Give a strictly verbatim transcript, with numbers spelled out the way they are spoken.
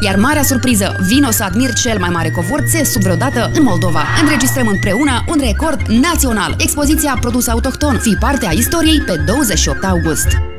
Iar marea surpriză, vino să admiri cel mai mare covor țesut vreodată în Moldova. Înregistrăm împreună un record național. Expoziția Produs Autohton. Fii parte a istoriei pe douăzeci și opt august.